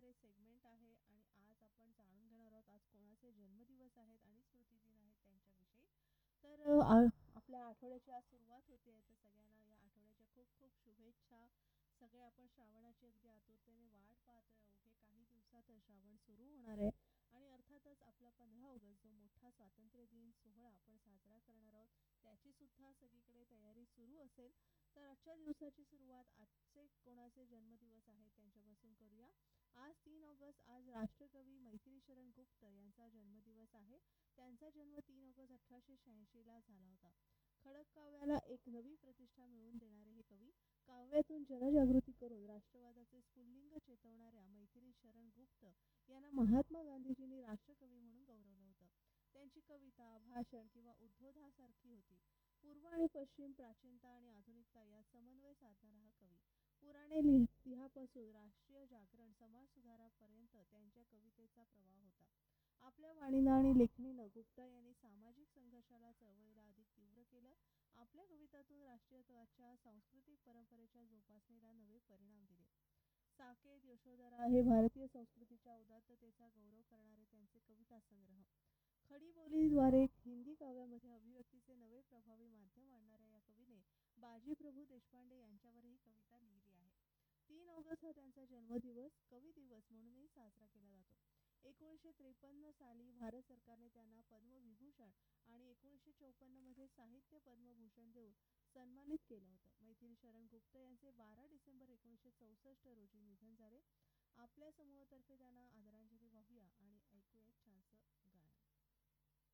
असणारे सेगमेंट आहे आणि आज आपण जाणून घेणार आहोत आज कोणाचे जन्मदिवस आहेत आणि स्मृतिदिन आहेत त्यांच्याविषयी. तर आपल्या आठवड्याची आज सुरुवात होते आहे तर सगळ्यांना या आठवड्याच्या खूप खूप शुभेच्छा. सगळे आपण श्रावणाची अगदी आतुरतेने वाट पाहतोय. अवघे काही दिवसात श्रावण सुरू होणार आहे आणि अर्थातच आपला 15 ऑगस्ट जो मोठा स्वातंत्र्य दिन सोहळा आपण साजरा करणार आहोत त्याची सुद्धा सगळीकडे तयारी सुरू असेल. तर आजच्या दिवसाची सुरुवात आजचे कोणाचे जन्मदिवस आहेत त्यांच्यापासून करूया. आज 3 ऑगस्ट आज राष्ट्रकवी मैथिलीशरण गुप्त यांचा जन्मदिवस आहे. त्यांचा जन्म 3 ऑगस्ट 1886 ला झाला होता. खडक काव्याला एक नवी प्रतिष्ठा मिळवून देणारे हे कवी काव्यातून जनजागृती करून राष्ट्रवादाचे स्फुल्लिंग चेतवणाऱ्या मैथिली शरण गुप्त यांना महात्मा गांधीजींनी राष्ट्रकवी म्हणून गौरवलं होतं. त्यांची कविता भाषण किंवा उद्बोधासारखी होती. पूर्व आणि पश्चिम, प्राचीनता आणि आधुनिकता यात समन्वय साधणारा हा कवी. पुराणे इतिहासापासून राष्ट्रीय जागरण समाज सुधारापर्यंत त्यांच्या कवितेचा प्रवाह होता. आपल्या वाणीनं आणि लेखणीनं गुप्ता यांनी सामाजिक संघर्षाला चळवळीला अधिक तीव्र केलं. आपल्या कवितातून राष्ट्रीयत्वाच्या सांस्कृतिक परंपरेच्या जोपासनेला नवे परिणाम दिले. साकेत, यशोधरा हे भारतीय संस्कृतीच्या उदात्ततेचा गौरव करणारे त्यांचे कविता संग्रह. खडी बोलीद्वारे हिंदी काव्यामध्ये अभिव्यक्तीचे नवे प्रभावी माध्यम आणणाऱ्या या कवीने बाजी प्रभू देशपांडे यांच्यावरही कविता लिहिली आहे. 3 ऑगस्ट हा त्यांचा जन्मदिवस कवी दिवस म्हणूनही साजरा केला जातो. 1953 साली भारत सरकारने त्यांना पद्मविभूषण आणि 1954 मध्ये साहित्य पद्मभूषण देऊन सन्मानित केलं होतं. मैथिली शरण गुप्त यांचे 12 डिसेंबर 1964 रोजी निधन झाले. आपल्या समूहातर्फे त्यांना आदरांजली वाहूया आणि